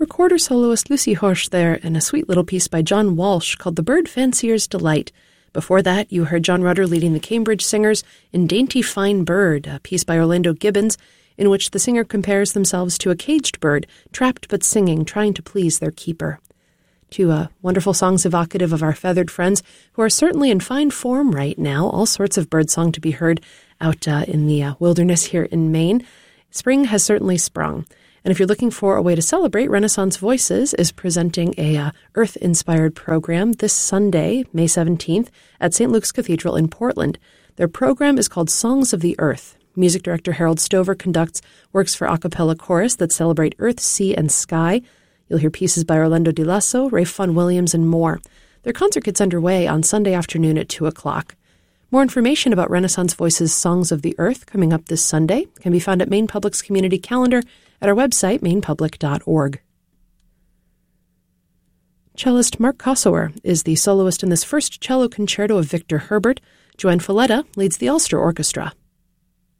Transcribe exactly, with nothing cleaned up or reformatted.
recorder soloist Lucy Horsch there, and a sweet little piece by John Walsh called The Bird Fancier's Delight. Before that, you heard John Rutter leading the Cambridge Singers in Dainty Fine Bird, a piece by Orlando Gibbons, in which the singer compares themselves to a caged bird, trapped but singing, trying to please their keeper. Two uh, wonderful songs evocative of our feathered friends, who are certainly in fine form right now. All sorts of birdsong to be heard out uh, in the uh, wilderness here in Maine. Spring has certainly sprung. And if you're looking for a way to celebrate, Renaissance Voices is presenting a uh, Earth-inspired program this Sunday, May seventeenth, at Saint Luke's Cathedral in Portland. Their program is called Songs of the Earth. Music director Harold Stover conducts works for a cappella chorus that celebrate earth, sea, and sky. You'll hear pieces by Orlando Di Lasso, Rafe Fun Williams, and more. Their concert gets underway on Sunday afternoon at two o'clock. More information about Renaissance Voices' Songs of the Earth coming up this Sunday can be found at Maine Public's community calendar at our website, maine public dot org. Cellist Mark Kossower is the soloist in this first cello concerto of Victor Herbert. Joanne Folletta leads the Ulster Orchestra.